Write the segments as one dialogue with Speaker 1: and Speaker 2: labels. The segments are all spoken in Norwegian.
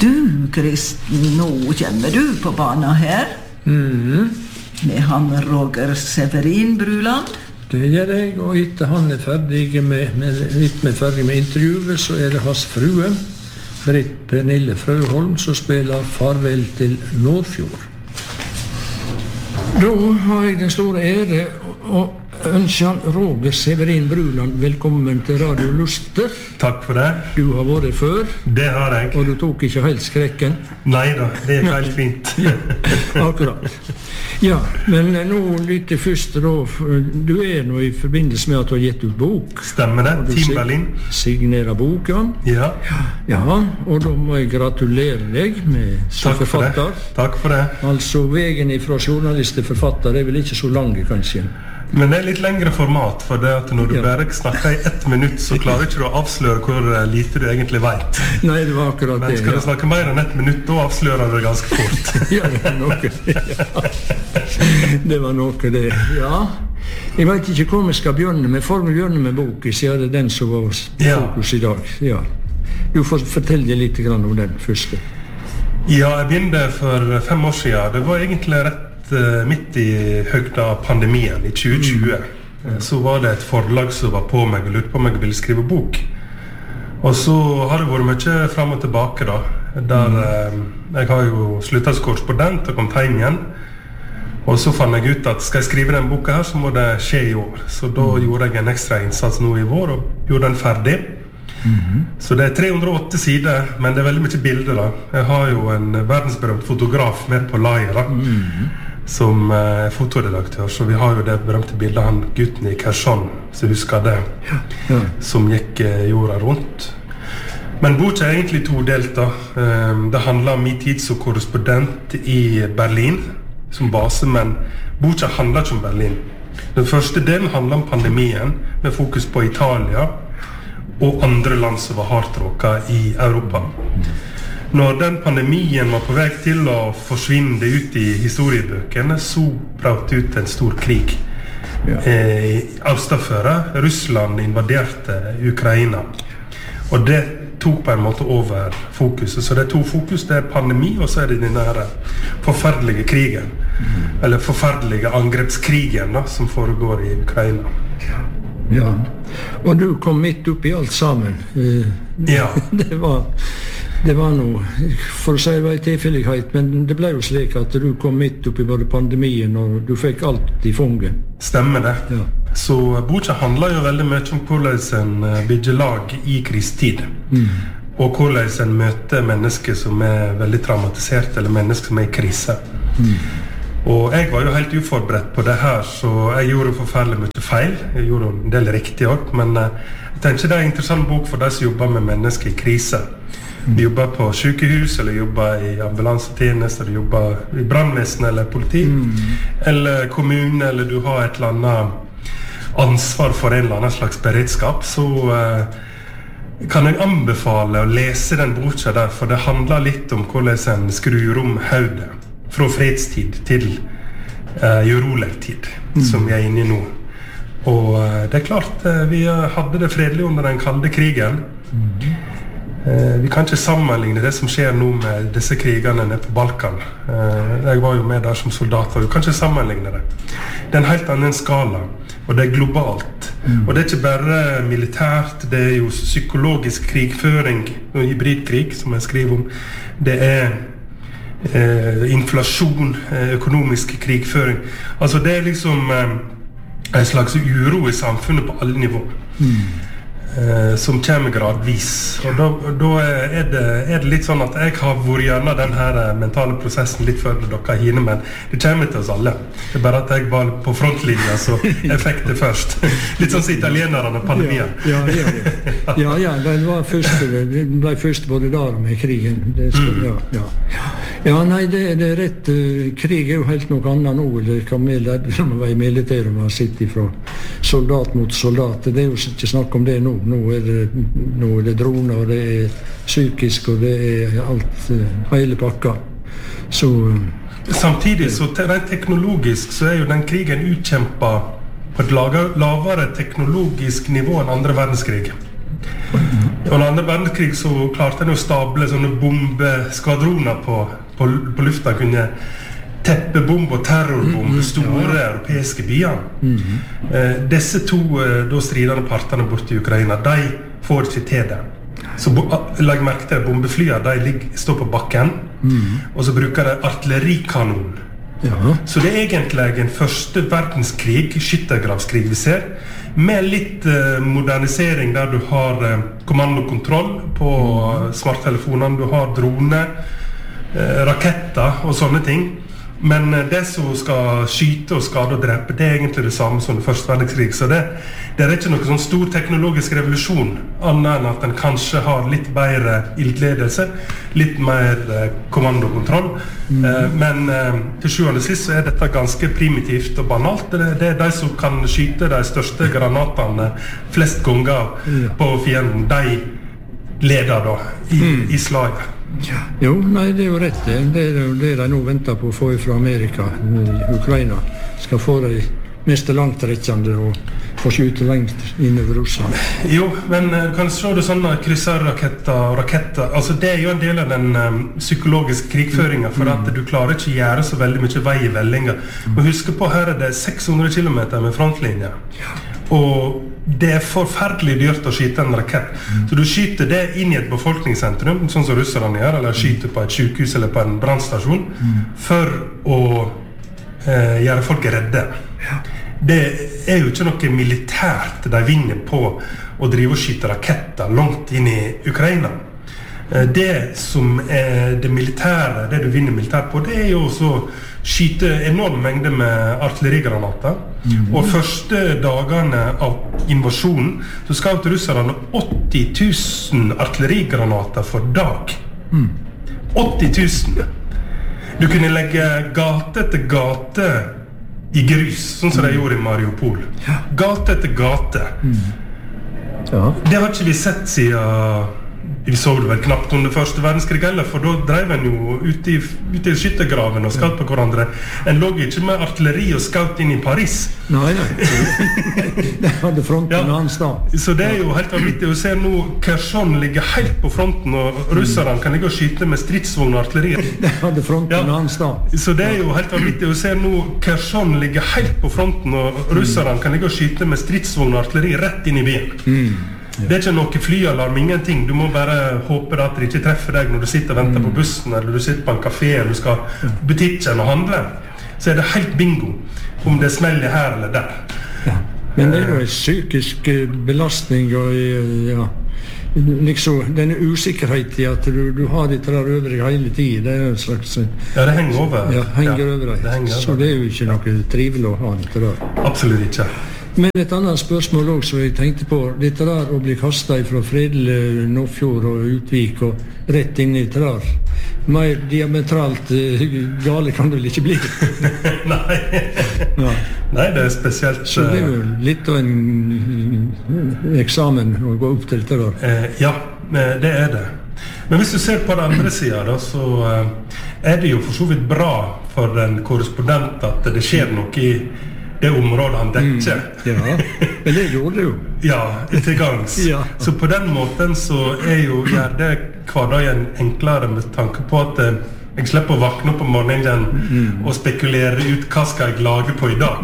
Speaker 1: Du, Kristen, nå kommer du på banen her. Med han Roger Severin Bruland.
Speaker 2: Det gjør jeg, og etter han ferdig med intervjuet, så det hans frue, Britt Pernille Frøholm, som spiller Farvel til Nordfjord. Da har jeg den store ære å ønske Roger Severin Bruland velkommen til Radio Luster.
Speaker 3: Takk for det.
Speaker 2: Du har vært før.
Speaker 3: Det har jeg.
Speaker 2: Og du tok ikke helt skrekken.
Speaker 3: Neida, det helt fint.
Speaker 2: Akkurat. Ja, men nå litt først da. Du nå i forbindelse med at du har gitt ut bok.
Speaker 3: Stemmer det, Team Berlin.
Speaker 2: Signerer boka.
Speaker 3: Ja.
Speaker 2: Ja, og da må jeg gratulere deg med som forfatter.
Speaker 3: Takk for det.
Speaker 2: Altså, veien fra journalist til forfatter vel ikke så lang, kanskje.
Speaker 3: Men det litt lengre format, for det at når du bare snakker i 1 minutt, så klarer ikke du å avsløre hvor lite du egentlig vet.
Speaker 2: Nei, det var akkurat det.
Speaker 3: Men skal du snakke mer enn 1 minutt, da avslører du det ganske fort.
Speaker 2: Ja, det var noe, Det var noe, det. Ja. Jeg vet ikke hvor vi skal begynne med. For vi begynner med boken, så det den som var fokus i dag. Ja. Du får fortelle litt om den første.
Speaker 3: Ja, jeg begynte for 5 år siden. Det var egentlig rett midt i høgda pandemien i 2020. Så var det et forlag som var på meg og lurte på om jeg ville skrive bok. Og så har det vært mye frem og tilbake da. Der jeg har jo sluttet som korrespondent og kom hjem igjen. Og så fant jeg ut at skal jeg skrive den boka her, så må det skje i år. Så da gjorde jeg en ekstra innsats nå i vår og gjorde den ferdig. Så det 308 sider, men det veldig mye bilder da. Jeg har jo en verdensberømt fotograf med på laget da. Som fotoredaktør, så vi har jo det berømte bildet han gutten i Kherson, så husker det, som gikk jorda rundt. Men boka egentlig todelt da. Det handler om min tid som korrespondent i Berlin, som base, men boka handler ikke om Berlin. Den første delen handler om pandemien, med fokus på Italia og andre land som var hardt råket i Europa. Når den pandemien var på vei til å forsvinne ut i historiebøkene, så brøt det ut en stor krig. Østafor Russland invaderte Ukraina. Og det tok på en måte over fokuset. Så det 2 fokus, det pandemi, og så det denne her forferdelige krigen. Eller forferdelige angrepskrigen da, som foregår i Ukraina.
Speaker 2: Ja, og du kom midt opp i alt sammen.
Speaker 3: Ja.
Speaker 2: Det var noe, for å si det var en tilfellighet, men det ble jo slik at du kom midt opp i både pandemien, og du fikk alt i fanget.
Speaker 3: Stemmer det. Ja. Så boka handler jo veldig mye om hvordan en bygger lag i krisetid. Og hvordan en møter mennesker som veldig traumatisert, eller mennesker som i krise. Og jeg var jo helt uforberedt på det her, så jeg gjorde forferdelig mye feil. Jeg gjorde en del riktig også, men jeg tenker det en interessant bok for de som jobber med mennesker i krise. Vi jobber på sykehus, eller jobber i ambulansetjeneste, eller jobber i brannvesen eller politi, eller kommune, eller du har et eller annet ansvar for en eller annen slags beredskap, så kan jeg anbefale å lese den boka der, for det handler litt om hvordan en skrur om hodet fra fredstid til urolig tid, som vi inne i nå. Og det klart, vi hadde det fredelig under den kalde krigen. Vi kan ikke sammenligne det som skjer nå med disse krigene nede på Balkan. Jeg var jo med der som soldat, og vi kan ikke sammenligne det. Det en helt annen skala, og det globalt. Og det ikke bare militært, det jo psykologisk krigføring, og hybridkrig, som jeg skriver om. Det inflasjon, økonomisk krigføring. Altså det liksom en slags uro i samfunnet på alle nivå. Som kommer gradvis. Og da det litt sånn at jeg har vært gjennom den her mentale prosessen litt før dere hine, men det kommer til oss alle. Det bare at jeg var på frontlinja, så jeg fikk det først. Litt sånn som italienerne og pandemien.
Speaker 2: Ja, det ble først både der med krigen. Ja, nei, det rett. Krig jo helt noe annet nå, eller hva vi lærte som var i militæret, man sitter fra soldat mot soldat. Det jo ikke snakk om det nå. Nå det droner, og det psykisk, og det alt, hele pakka. Så
Speaker 3: samtidig, så rent teknologisk, så jo den krigen utkjempet på et lavere teknologisk nivå enn andre verdenskrig. Under andre verdenskrig så klarte den å stable sånne bombeskvadroner på lufta, kunne teppebombe og terrorbombe store europeiske byer. Disse to da stridende partene borte I Ukraina, de får ikke til det. Så lag merke til bombeflyene, de står på bakken, og så bruker de artillerikanon. Så det egentlig en første verdenskrig, skyttergravskrig vi ser, med litt modernisering der du har kommandokontroll på smarttelefonene, du har droner, raketter og sånne ting. Men det som skal skyte og skade og drepe, det egentlig det samme som det første verdenskrig. Så det ikke noe sånn stor teknologisk revolusjon, annet enn at den kanskje har litt bedre ildledelse, litt mer kommandokontroll. Men til sjuende sist så dette ganske primitivt og banalt. Det de som kan skyte de største granatene flest ganger på fienden, de leder da I slaget.
Speaker 2: Jo, nei, det jo rett. Det de nå venter på å få fra Amerika, Ukraina, skal få de mest langtrekkende og få skyte lengt innover Russland.
Speaker 3: Jo, men kan du se det sånne krysserraketter og raketter, altså det jo en del av den psykologiske krigføringen, for at du klarer ikke å gjøre så veldig mye vei I veldinger. Og husk på, her det 600 kilometer med frontlinje. Og det forferdelig dyrt å skyte en rakett. Så du skyter det inn I et befolkningssentrum, sånn som russerne gjør, eller skyter på et sykehus eller på en brannstasjon, for å gjøre folk redde. Det jo ikke noe militært de vinner på å drive og skyte raketter langt inn I Ukraina. Det som det militære, det du vinner militært på, det jo også skyte enorme mengder med artillerigranater. Og første dagene av invasjonen så skjøt russerne 80 000 artillerigranater for dag. 80 000! Du kunne legge gate etter gate I grus, sånn som de gjorde I Mariupol. Gate etter gate. Det har ikke vi sett siden vi så det vel knapt under første verdenskrig heller, for da drev en jo ute I skyttergraven og skjøt på hverandre. En lå ikke med artilleri og skjøt inn I Paris.
Speaker 2: Nei. Det hadde fronten en annen sted.
Speaker 3: Så det jo helt vanvittig å se nå Kherson ligger helt på fronten, og russerne kan ligge og skyte med stridsvogn og artilleri.
Speaker 2: Det hadde fronten en annen sted.
Speaker 3: Så det jo helt vanvittig å se nå Kherson ligger helt på fronten, og russerne kan ligge og skyte med stridsvogn og artilleri rett inn I byen. Det ikke noe flyalarm, ingenting. Du må bare håpe at det ikke treffer deg når du sitter og venter på bussen, eller du sitter på en kafé, eller du skal på butikken og handle. Så det helt bingo om det smeller her eller der.
Speaker 2: Men det jo en psykisk belastning, og liksom denne usikkerhet I at du har dette der over deg hele tiden. Det en slags...
Speaker 3: Ja, det henger over.
Speaker 2: Ja, henger over deg. Så det jo ikke noe trivelig å ha dette der.
Speaker 3: Absolutt ikke.
Speaker 2: Men et annet spørsmål også jeg tenkte på, dette der å bli kastet fra Fredel, Nordfjord og Utvik og rett inn I trar. Mer diametralt gale kan det vel ikke bli?
Speaker 3: Nei. Nei, det spesielt...
Speaker 2: Så det jo litt av en eksamen å gå opp til dette der.
Speaker 3: Ja, det det. Men hvis du ser på den andre siden, da, så det jo for så vidt bra for en korrespondent at det skjer noe I det området han dekker.
Speaker 2: Ja, men det gjorde det jo.
Speaker 3: Ja, til gangs. Så på den måten så jo gjør det hverdagen enklere med tanke på at jeg slipper å vakne opp om morgenen og spekulere ut hva skal jeg lage på I dag.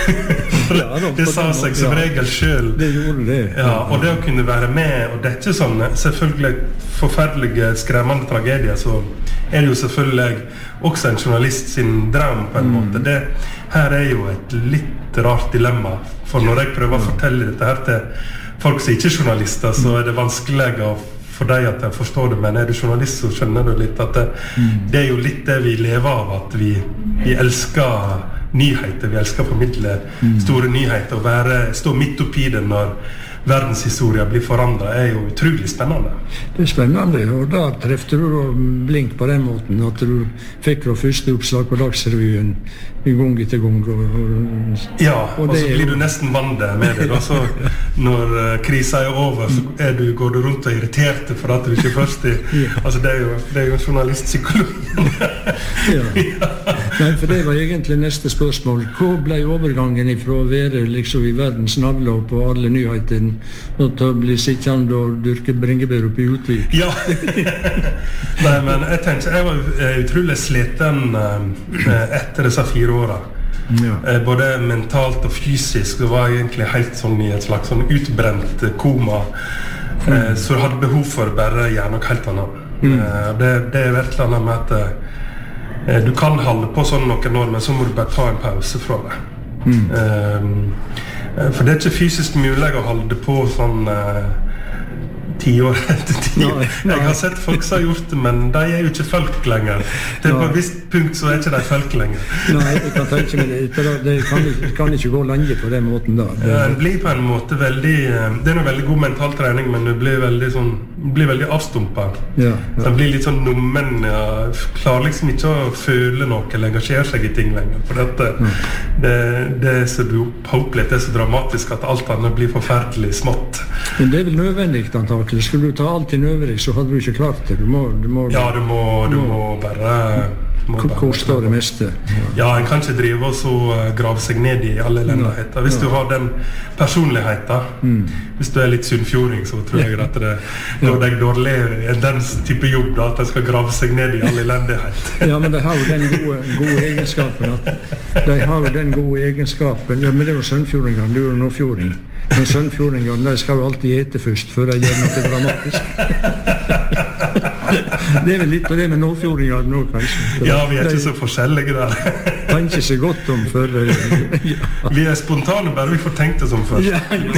Speaker 3: Det sa seg som regel selv.
Speaker 2: Det gjorde det.
Speaker 3: Ja, og det å kunne være med og dekke sånne selvfølgelig forferdelige, skremmende tragedier, så det jo selvfølgelig også en journalist sin drøm på en måte. Det her jo et litt rart dilemma, for når jeg prøver å fortelle dette her til folk som ikke journalister, så det vanskelig for deg at jeg forstår det, men du journalist så skjønner du litt at det jo litt det vi lever av, at vi elsker nyheter, vi elsker å formidle store nyheter, og stå midt oppi det når verdenshistoria blir forandret, jo utrolig spennende.
Speaker 2: Det spennende, og da trefte du blink på den måten, at du fikk fra første oppslag på Dagsrevyen gang etter gang.
Speaker 3: Ja, og så blir du nesten vant med det. Så når krisen over, så går du rundt og irritert for at du ikke først altså det jo en journalistpsykolog. Nei,
Speaker 2: for det var egentlig neste spørsmål. Hva ble overgangen fra å være liksom I verdens navle på alle nyhetene til å bli sittende og dyrke bringebær oppe I Utvik.
Speaker 3: Ja. Nei, men jeg tenker, jeg var utrolig sliten etter disse 4 årene. Ja. Både mentalt og fysisk. Det var egentlig helt sånn I et slags sånn utbrent koma. Så jeg hadde behov for bare å gjøre noe helt annet. Det virkelig annet med at du kan holde på sånn noen år, men så må du bare ta en pause fra det. For det ikke fysisk mulig å holde på sånn 10 år etter 10 år. Jeg har sett folk som har gjort det, men de jo ikke folk lenger. Det på et visst punkt så ikke de folk lenger.
Speaker 2: Nei, jeg kan tenke meg det. Det kan ikke gå lenge på den måten da.
Speaker 3: Det blir på en måte veldig, det noe veldig god mental trening, men det blir veldig sånn, blir veldig avstumpet. Det blir litt sånn nummen, klarer liksom ikke å føle noe eller engasjere seg I ting lenger. For det så du har opplevd, det så dramatisk at alt annet blir forferdelig smått.
Speaker 2: Men det vel nødvendig antagelig. Skulle du ta alt inn over deg, så hadde du ikke klart det. Du må bare koste det meste.
Speaker 3: Ja, en kan ikke drive og så grave seg ned I alle elendigheter. Hvis du har den personligheten, hvis du litt sunnfjording, så tror jeg at det er dårlig den type jobb da, at de skal grave seg ned I alle elendigheter.
Speaker 2: Ja, men de har jo den gode egenskapen. Ja, men det var sønnfjordingene, du nordfjording. Men sønnfjordingene, de skal jo alltid ete først, før de gjør noe dramatisk. Det vel litt av det med nordfjordingene nå, kanskje.
Speaker 3: Ja, vi ikke så forskjellige der.
Speaker 2: Tenker seg godt om før.
Speaker 3: Vi spontane, bare vi får tenkt det som først.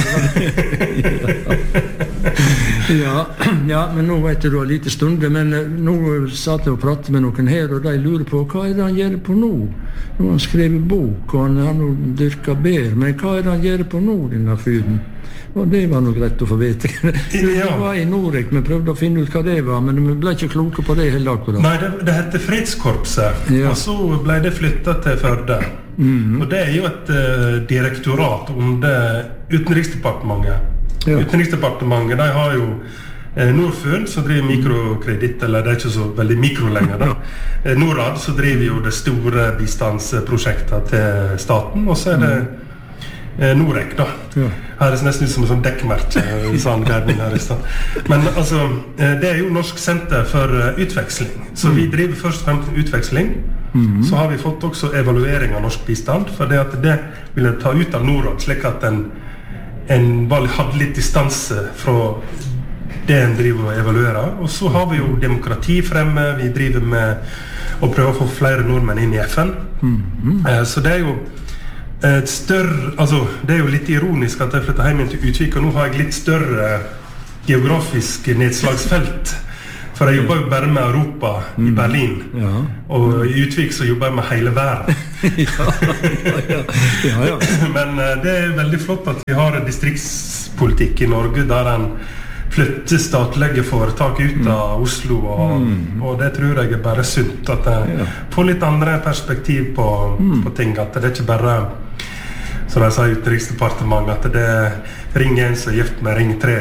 Speaker 2: Ja, men nå vet du har lite stunder, men nå satt jeg og pratet med noen her, og de lurer på, hva det han gjør på nå? Nå har han skrevet bok, og han har nå dyrket bær, men hva det han gjør på nå, denne fyren? Og det var noe greit å få vite. Vi var I Norek, vi prøvde å finne ut hva det var, men vi ble ikke kloke på det heller akkurat.
Speaker 3: Nei, det heter Fredskorpset, og så ble det flyttet til Førde. Og det jo et direktorat under Utenriksdepartementet. Utenriksdepartementet, de har jo Norfund, som driver mikrokreditt, eller det ikke så veldig mikro lenger da. Norad, så driver jo det store bistandsprosjektet til staten, og så det Norek da. Her det nesten ut som en sånn dekkmerke sånn Gerding her I sted. Men altså, det jo Norsk Senter for Utveksling. Så vi driver først og fremst utveksling. Så har vi fått også evaluering av norsk bistand, for det at det ville ta ut av Norad, slik at en bare hadde litt distanse fra det en driver og evaluerer. Og så har vi jo demokrati fremme, vi driver med å prøve å få flere nordmenn inn I FN. Så det jo et større, altså det jo litt ironisk at jeg flyttet hjem til Utvik, og nå har jeg litt større geografisk nedslagsfelt, for jeg jobber jo bare med Europa I Berlin, og I Utvik så jobber jeg med hele verden. Men det veldig flott at vi har en distriktspolitikk I Norge der en flytter statlige foretak ut av Oslo, og det tror jeg bare sunt, at jeg får litt andre perspektiv på ting, at det ikke bare som jeg sa I Utenriksdepartementet, at det ringer en som gift med ring 3.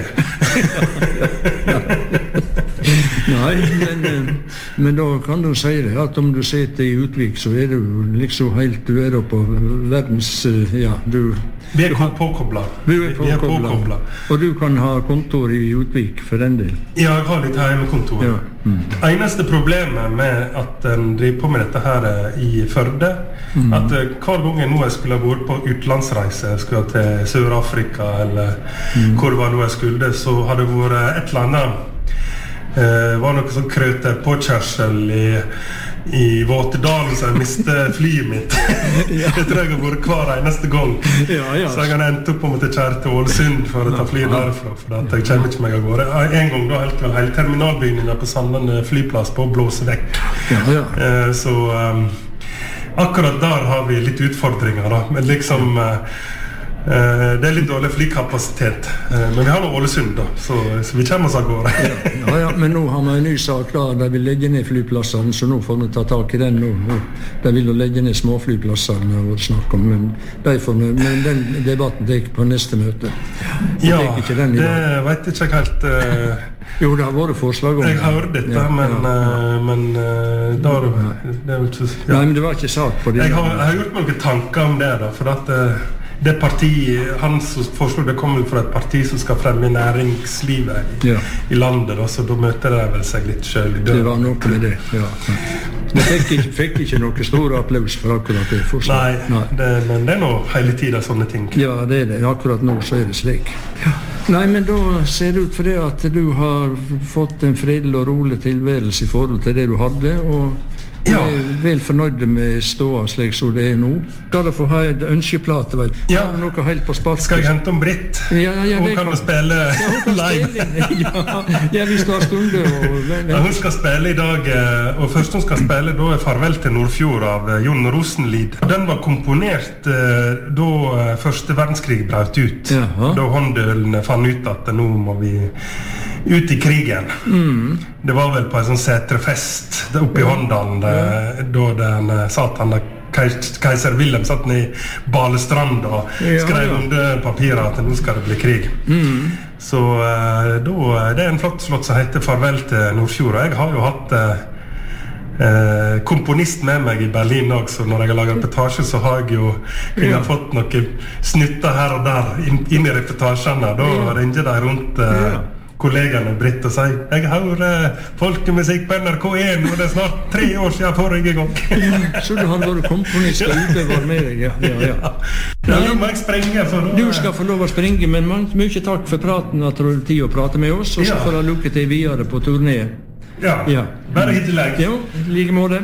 Speaker 2: Nei, men da kan du si det, at om du sitter I Utvik, så du liksom helt, du da på verdens,
Speaker 3: Vi påkoblet.
Speaker 2: Vi påkoblet. Og du kan ha kontor I Utvik for den del?
Speaker 3: Ja, jeg har litt hjemmekontor. Eneste problemet med at en driver på med dette her I Førde, at hver gang jeg nå skulle ha vært på utlandsreise, skulle til Sør-Afrika, eller hvor var nå jeg skulle, så hadde det vært et eller annet, var noe sånn krøter påkjørsel I Våtedalen, så jeg mistet flyet mitt. Det tror jeg har vært hver eneste gang. Så jeg har endt opp om å kjære til Ålesund for å ta flyet derfra, for at jeg kommer ikke meg av gårde. En gang da helt vel hele terminalbygningen på Sandane flyplass på å blåse vekk. Så akkurat der har vi litt utfordringer da, men liksom det litt dårlig flykapasitet, men vi har noe Ålesund da, så vi kommer oss av gårde.
Speaker 2: Men nå har vi en ny sak klar, de vil legge ned flyplassene, så nå får vi ta tak I den nå. De vil jo legge ned småflyplassene, har vært snakk om, men den debatten tek på neste møte.
Speaker 3: Ja, det vet jeg ikke helt.
Speaker 2: Jo, det har vært forslag om det.
Speaker 3: Jeg har hørt dette, men det jo ikke...
Speaker 2: Nei, men det var ikke sak på det.
Speaker 3: Jeg har gjort noen tanker om det da, for at det partiet, hans forslag, det kommer fra et parti som skal fremme næringslivet i landet, da, så da møter de vel seg litt selv i døren.
Speaker 2: Det var noe med det, Det fikk ikke noe stor applaus for akkurat det forslaget.
Speaker 3: Nei. Men det nå hele tiden sånne ting.
Speaker 2: Ja, det det. Akkurat nå så det slik. Nei, men da ser det ut for det at du har fått en fredelig og rolig tilværelse i forhold til det du hadde, og er vel fornøyd med ståa slik som det nå. Skal du få ha et ønskeplate, vet du? Noe helt på spark.
Speaker 3: Skal jeg hente om Britt? Hun kan jo spille live.
Speaker 2: Hvis du har stunde.
Speaker 3: Hun skal spille i dag, og først hun skal spille, da Farvel til Nordfjord av Jon Rosenlid. Den var komponert da første verdenskrig brøt ut. Da håndølene fant ut at nå må vi ut i krigen. Det var vel på en sånn setrefest oppe i Håndalen, da den satt han der keiser Wilhelm satt ned i Balestrand og skrev under papiret at nå skal det bli krig. Så da det en flott slott som heter Farvel til Nordfjord, og jeg har jo hatt komponist med meg i Berlin også, så når jeg har laget reportasje så har jeg jo fått noen snutter her og der inn i reportasjene. Da ringer de rundt kollegene Britt og sier jeg hører folkemusikk på NRK1 og det snart 3 år siden forrige gang.
Speaker 2: Så du har vært komponist og utøver med deg,
Speaker 3: Nå må jeg sprenge
Speaker 2: Du skal få lov å springe, men mye takk for praten at du har tid å prate med oss, og så får du lukke til videre på turné.
Speaker 3: Bare hittil jeg.
Speaker 2: Like måte.